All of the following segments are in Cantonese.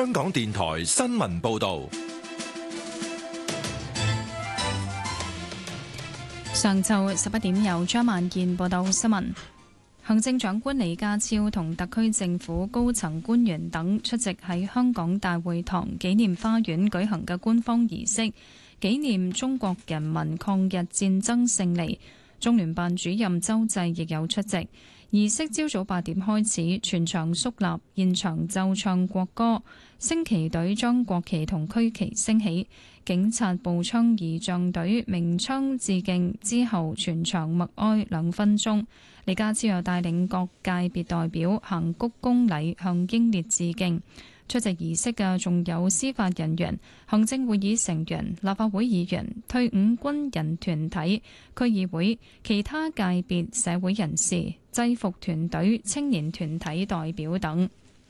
香港電台新聞報道。 上晝11點由張萬健報道新聞。行政長官李家超同特區政府高層官員等出席喺香港大會堂紀念花園舉行嘅官方儀式，紀念中國人民抗日戰爭勝利。中聯辦主任周濟亦有出席。儀式朝早8點開始，全場肅立，現場奏唱國歌，升旗隊將國旗同區旗升起，警察步槍儀仗隊鳴槍致敬之後，全場默哀2分鐘。李家超又帶領各界別代表行鞠躬禮向英烈致敬。出席儀式嘅仲有司法人員、行政會議成員、立法會議員、退伍軍人團體、區議會、其他界別社會人士、制服團隊、青年團體代表等。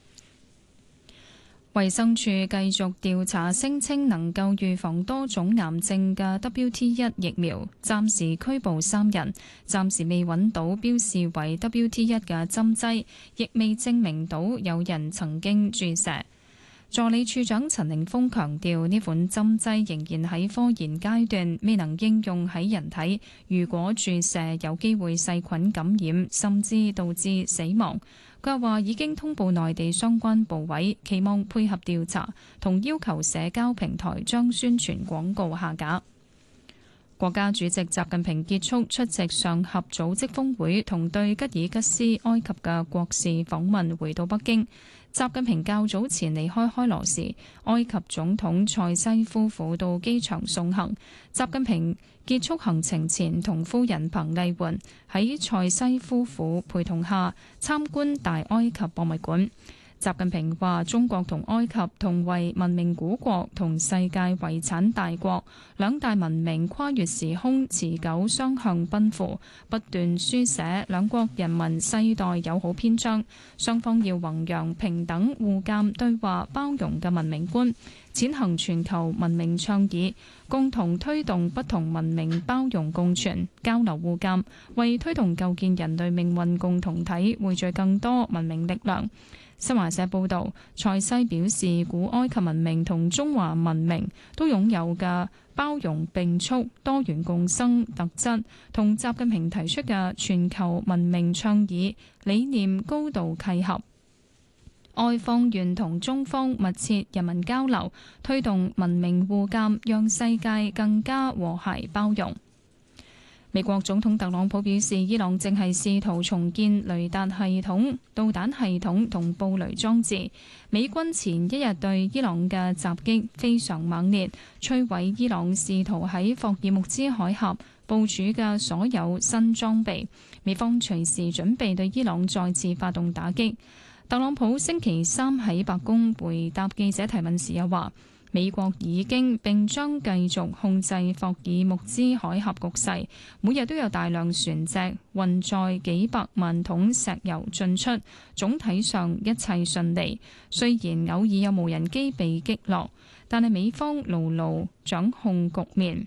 衛生署繼續調查聲稱能夠預防多種癌症嘅 WT1 疫苗，暫時拘捕3人，暫時未揾到標示為 WT1 嘅針劑，亦未證明到有人曾經注射。助理處長陳凌峰強調，呢款針劑仍然喺科研階段，未能應用喺人體。如果注射，有機會細菌感染，甚至導致死亡。佢又話已經通報內地相關部委，期望配合調查，同要求社交平台將宣傳廣告下架。國家主席習近平結束出席上合組織峰會同對吉爾吉斯、埃及嘅國事訪問，回到北京。習近平較早前離開開羅時，埃及總統塞西夫婦到機場送行。習近平結束行程前，同夫人彭麗媛喺塞西夫婦陪同下參觀大埃及博物館。習近平話：中國同埃及同為文明古國同世界遺產大國，兩大文明跨越時空，持久雙向奔赴，不斷書寫兩國人民世代友好篇章。雙方要弘揚平等、互鑑、對話、包容嘅文明觀，踐行全球文明倡議，共同推動不同文明包容共存、交流互鑑，為推動構建人類命運共同體匯聚更多文明力量。新華社報導，塞西表示，古埃及文明同中華文明都擁有嘅包容並蓄、多元共生特質，同習近平提出嘅全球文明倡議理念高度契合。埃方願同中方密切人民交流，推動文明互鑑，讓世界更加和諧包容。美國總統特朗普表示，伊朗正係試圖重建雷達系統、導彈系統同布雷裝置。美軍前一日對伊朗嘅襲擊非常猛烈，摧毀伊朗試圖喺霍爾木茲海峽部署嘅所有新裝備。美方隨時準備對伊朗再次發動打擊。特朗普星期三喺白宮回答記者提問時又話，美國已經並將繼續控制霍爾木茲海峽局勢，每日都有大量船隻運載幾百萬桶石油進出，總體上一切順利。雖然偶爾有無人機被擊落，但係美方牢牢掌控局面。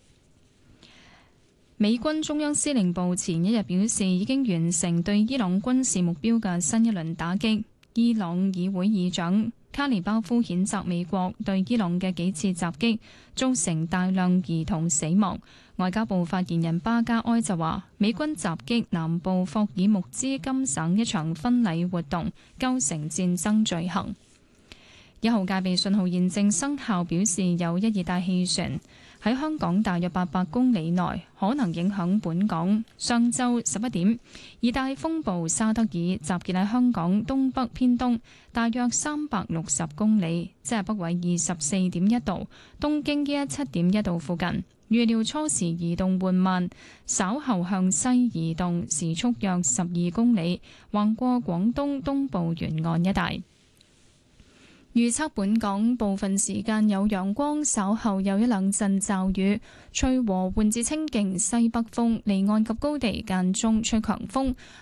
美軍中央司令部前一日表示，已經完成對伊朗軍事目標嘅新一輪打擊。伊朗議會議長卡尼巴夫譴責美國對伊朗嘅幾次襲擊造成大量兒童死亡。外交部發言人巴加埃就話，美軍襲擊南部霍爾木茲金省一場婚禮活動，構成戰爭罪行。1號戒備信號現正生效，表示有一熱帶氣旋喺香港大約800公里內，可能影響本港。上晝11點，熱帶風暴沙德爾集結喺香港東北偏東大約360公里，即係北緯24.1度、東經117.1度附近。預料初時移動緩慢，稍後向西移動，時速約12公里，橫過廣東東部沿岸一帶。預測本港部分時間有陽光，稍後有一兩陣驟雨，吹和緩至清勁西北風，離岸及高地間中吹強風。